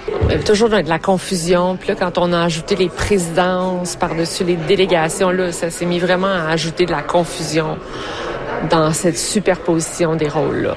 Il y avait toujours de la confusion. Puis là, quand on a ajouté les présidences par-dessus les délégations, là, ça s'est mis vraiment à ajouter de la confusion dans cette superposition des rôles-là.